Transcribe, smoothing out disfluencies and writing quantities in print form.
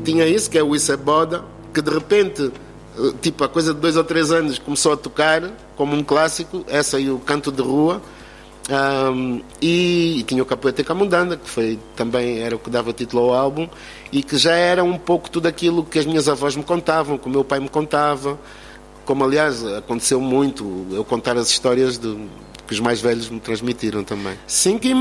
tinha isso, que é o Isso é Boda, que de repente, tipo, a coisa de 2 ou 3 anos começou a tocar como um clássico, essa e o Canto de Rua. E tinha o Capoeira Camundanga, que foi, também era o que dava título ao álbum, e que já era um pouco tudo aquilo que as minhas avós me contavam, que o meu pai me contava, como aliás aconteceu muito eu contar as histórias que os mais velhos me transmitiram também. 5